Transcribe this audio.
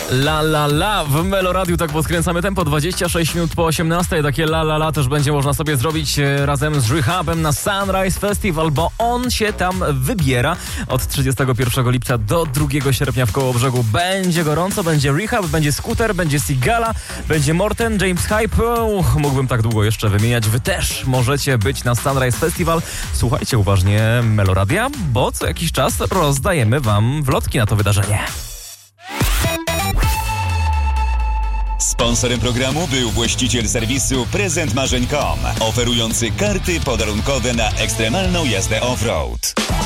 La la la w Meloradiu, tak podkręcamy tempo, 26 minut po 18. Takie la la la też będzie można sobie zrobić razem z Rehabem na Sunrise Festival, bo on się tam wybiera od 31 lipca do 2 sierpnia w Kołobrzegu. Będzie gorąco, będzie Rehab, będzie Scooter, będzie Sigala, będzie Morten, James Hype. Mógłbym tak długo jeszcze wymieniać. Wy też możecie być na Sunrise Festival. Słuchajcie uważnie Meloradia, bo co jakiś czas rozdajemy wam wlotki na to wydarzenie. Sponsorem programu był właściciel serwisu prezentmarzeń.com, oferujący karty podarunkowe na ekstremalną jazdę off-road.